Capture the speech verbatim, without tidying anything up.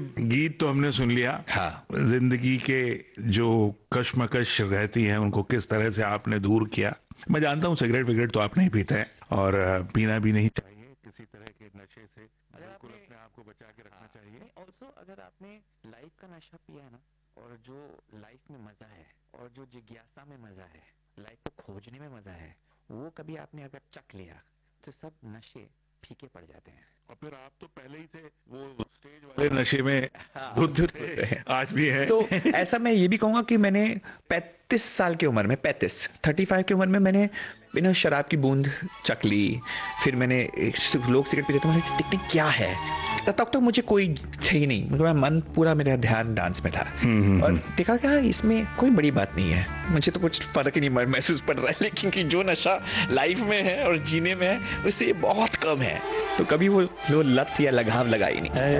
गीत तो हमने सुन लिया। हाँ, जिंदगी के जो कश्मकश रहती है उनको किस तरह से आपने दूर किया। मैं जानता हूँ सिगरेट विगरेट तो आप नहीं पीते हैं और पीना भी नहीं चाहिए किसी तरह के नशे से, बिल्कुल अपने आप को बचा के रखना चाहिए। ऑल्सो अगर आपने लाइफ का नशा पिया ना, और जो लाइफ में मजा है और जो जिज्ञासा में मजा है, लाइफ को खोजने में मजा है, वो कभी आपने अगर चख लिया तो सब नशे फीके पड़ जाते हैं। और फिर आप तो पहले ही से वो स्टेज वाले नशे में धुत थे, आज भी है। तो ऐसा मैं ये भी कहूंगा कि मैंने पैंतीस साल की उम्र में, पैंतीस पैंतीस की उम्र में मैंने बिना शराब की बूंद चख ली। फिर मैंने लोग सिगरेट पीते थे, मैंने देखते क्या है, तब तक तो मुझे कोई थे ही नहीं, मतलब मन पूरा मेरा ध्यान डांस में था। और देखा क्या इसमें कोई बड़ी बात नहीं है, मुझे तो कुछ फर्क ही नहीं महसूस पड़ रहा है, लेकिन कि जो नशा लाइफ में है और जीने में है उससे ये बहुत कम है। तो कभी वो, वो लत या लगाव लगा ही नहीं।